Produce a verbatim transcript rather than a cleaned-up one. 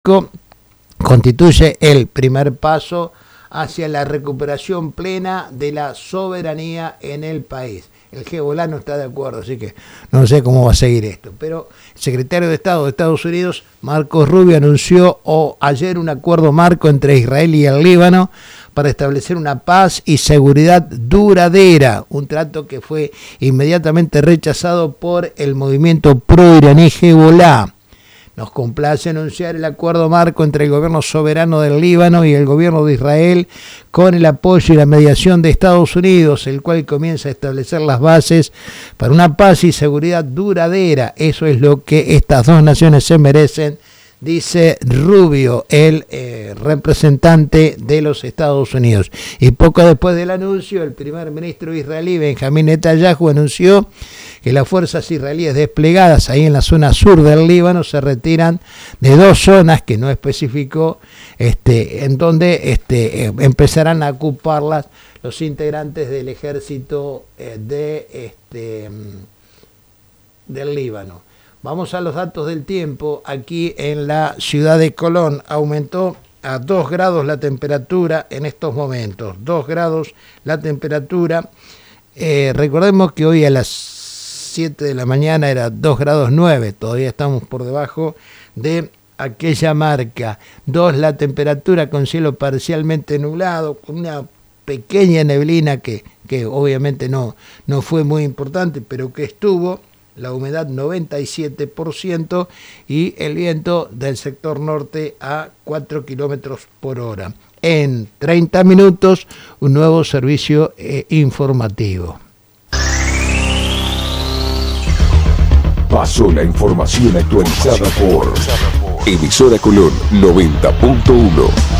constituye el primer paso hacia la recuperación plena de la soberanía en el país. El Hezbolá no está de acuerdo, así que no sé cómo va a seguir esto. Pero el secretario de Estado de Estados Unidos, Marco Rubio, anunció oh, ayer un acuerdo marco entre Israel y el Líbano para establecer una paz y seguridad duradera, un trato que fue inmediatamente rechazado por el movimiento pro-iraní Hezbolá. Nos complace anunciar el acuerdo marco entre el gobierno soberano del Líbano y el gobierno de Israel con el apoyo y la mediación de Estados Unidos, el cual comienza a establecer las bases para una paz y seguridad duradera. Eso es lo que estas dos naciones se merecen, dice Rubio, el eh, representante de los Estados Unidos. Y poco después del anuncio, el primer ministro israelí, Benjamín Netanyahu, anunció que las fuerzas israelíes desplegadas ahí en la zona sur del Líbano se retiran de dos zonas que no especificó, este, en donde este, eh, empezarán a ocuparlas los integrantes del ejército eh, de, este, del Líbano. Vamos a los datos del tiempo. Aquí en la ciudad de Colón aumentó a dos grados la temperatura en estos momentos. dos grados la temperatura. Eh, recordemos que hoy a las siete de la mañana era dos grados nueve. Todavía estamos por debajo de aquella marca. dos la temperatura con cielo parcialmente nublado, con una pequeña neblina que, que obviamente no, no fue muy importante, pero que estuvo. La humedad noventa y siete por ciento y el viento del sector norte a cuatro kilómetros por hora. En treinta minutos, un nuevo servicio eh, informativo. Pasó la información actualizada por Emisora Colón noventa punto uno.